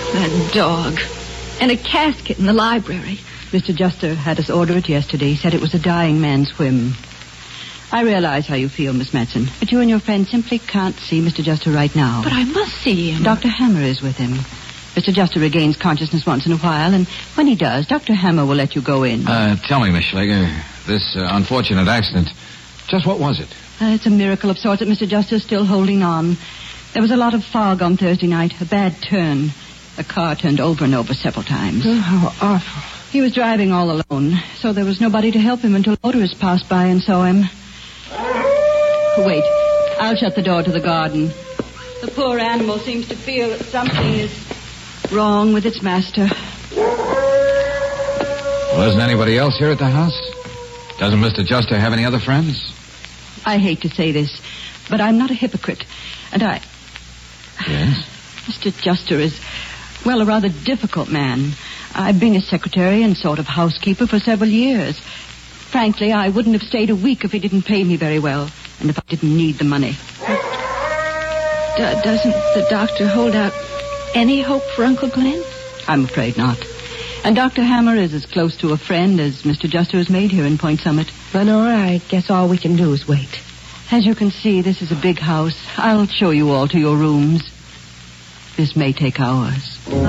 That dog. And a casket in the library. Mr. Juster had us order it yesterday. He said it was a dying man's whim. I realize how you feel, Miss Madsen, but you and your friend simply can't see Mr. Juster right now. But I must see him. Dr. Hammer is with him. Mr. Juster regains consciousness once in a while, and when he does, Dr. Hammer will let you go in. Tell me, Miss Schlegel, this unfortunate accident, just what was it? It's a miracle of sorts that Mr. Juster is still holding on. There was a lot of fog on Thursday night, a bad turn. The car turned over and over several times. Oh, how awful. He was driving all alone, so there was nobody to help him until motorists passed by and saw him. Wait, I'll shut the door to the garden. The poor animal seems to feel that something is wrong with its master. Well, isn't anybody else here at the house? Doesn't Mr. Juster have any other friends? I hate to say this, but I'm not a hypocrite, and I... Yes? Mr. Juster is, well, a rather difficult man. I've been his secretary and sort of housekeeper for several years. Frankly, I wouldn't have stayed a week if he didn't pay me very well, and if I didn't need the money. Doesn't the doctor hold out any hope for Uncle Glenn? I'm afraid not. And Dr. Hammer is as close to a friend as Mr. Juster has made here in Point Summit. Lenora, I guess all we can do is wait. As you can see, this is a big house. I'll show you all to your rooms. This may take hours.